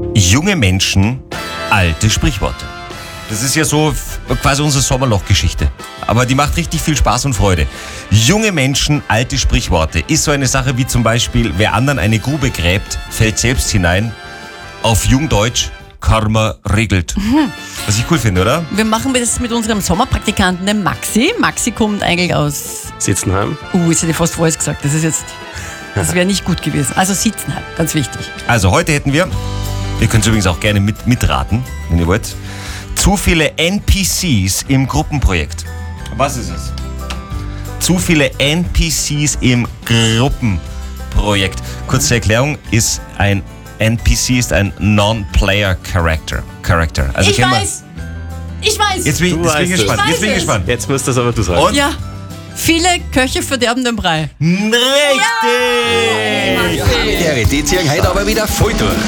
Junge Menschen, alte Sprichworte. Das ist ja so quasi unsere Sommerloch-Geschichte. Aber die macht richtig viel Spaß und Freude. Junge Menschen, alte Sprichworte ist so eine Sache wie zum Beispiel, wer anderen eine Grube gräbt, fällt selbst hinein. Auf Jungdeutsch, Karma regelt. Was ich cool finde, oder? Wir machen das mit unserem Sommerpraktikanten, dem Maxi. Maxi kommt eigentlich aus... Sitzenheim. Jetzt hätte ich fast alles gesagt. Das wäre nicht gut gewesen. Also Sitzenheim, ganz wichtig. Also heute hätten wir, ihr könnt übrigens auch gerne mitraten, wenn ihr wollt, zu viele NPCs im Gruppenprojekt. Was ist es? Zu viele NPCs im Gruppenprojekt. Kurze Erklärung, ist ein NPC ist ein Non-Player Character. Also Ich weiß! Jetzt bin ich gespannt. Jetzt bin ich gespannt. Jetzt musst du es aber du sagen. Und? Ja, viele Köche verderben den Brei. Richtig! Die Realität ziehen heute aber wieder voll durch.